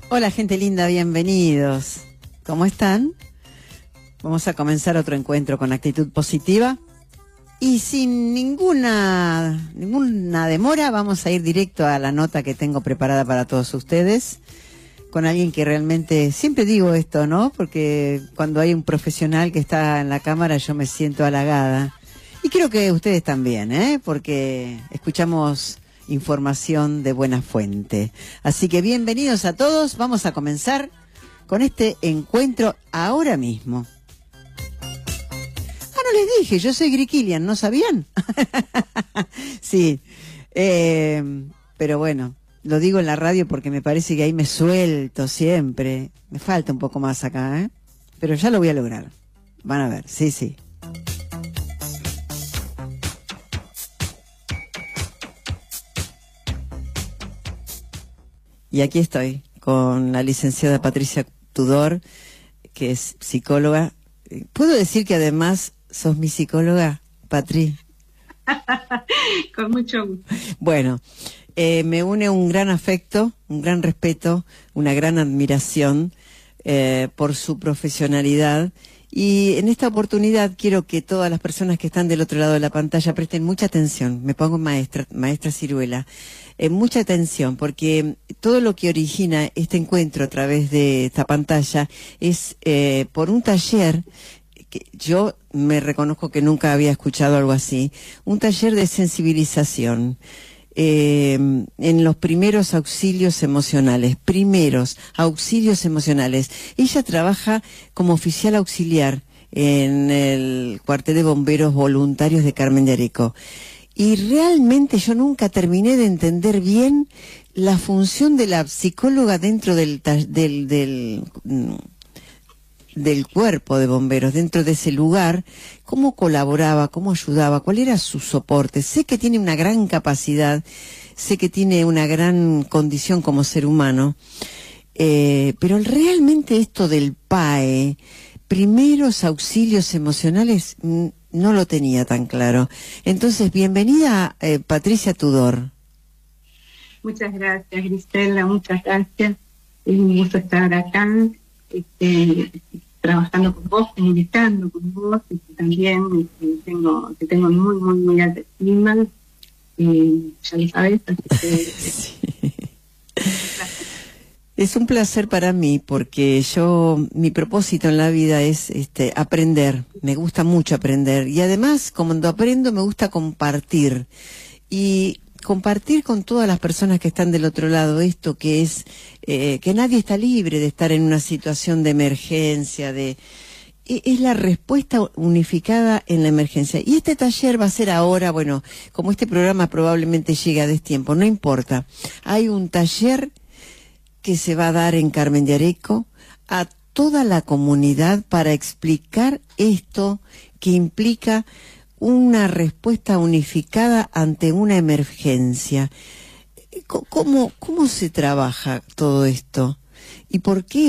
Hola gente linda, bienvenidos. ¿Cómo están? Vamos a comenzar otro encuentro con actitud positiva y sin ninguna demora vamos a ir directo a la nota que tengo preparada para todos ustedes, con alguien que realmente, siempre digo esto, ¿no? Porque cuando hay un profesional que está en la cámara yo me siento halagada. Y creo que ustedes también, porque escuchamos información de buena fuente. Así que bienvenidos a todos, vamos a comenzar con este encuentro ahora mismo. No les dije, yo soy Grikilian, ¿no sabían? Sí, pero bueno, lo digo en la radio porque me parece que ahí me suelto siempre. Me falta un poco más acá, pero ya lo voy a lograr. Van a ver, sí. Y aquí estoy con la licenciada Patricia Tudor, que es psicóloga. ¿Puedo decir que además sos mi psicóloga, Patri? Con mucho gusto. Bueno, me une un gran afecto, un gran respeto, una gran admiración por su profesionalidad. Y en esta oportunidad quiero que todas las personas que están del otro lado de la pantalla presten mucha atención. Me pongo maestra Ciruela. Mucha atención, porque todo lo que origina este encuentro a través de esta pantalla es por un taller que yo me reconozco que nunca había escuchado algo así, un taller de sensibilización en los primeros auxilios emocionales. Ella trabaja como oficial auxiliar en el cuartel de bomberos voluntarios de Carmen de Areco. Y realmente yo nunca terminé de entender bien la función de la psicóloga dentro del cuerpo de bomberos, dentro de ese lugar, cómo colaboraba, cómo ayudaba, cuál era su soporte. Sé que tiene una gran capacidad, sé que tiene una gran condición como ser humano, pero realmente esto del PAE, primeros auxilios emocionales, no lo tenía tan claro. Entonces, bienvenida Patricia Tudor. Muchas gracias, Griselda, muchas gracias. Es un gusto estar acá, trabajando con vos, comunicando con vos, y que también te tengo muy alta estima, ya lo sabes, así que... Sí. Es un placer para mí porque mi propósito en la vida es aprender, me gusta mucho aprender y además cuando aprendo me gusta compartir y compartir con todas las personas que están del otro lado esto que es que nadie está libre de estar en una situación de emergencia, es la respuesta unificada en la emergencia. Y este taller va a ser ahora, bueno, como este programa probablemente llega a destiempo, no importa, hay un taller que se va a dar en Carmen de Areco a toda la comunidad para explicar esto que implica una respuesta unificada ante una emergencia. ¿Cómo se trabaja todo esto? ¿Y por qué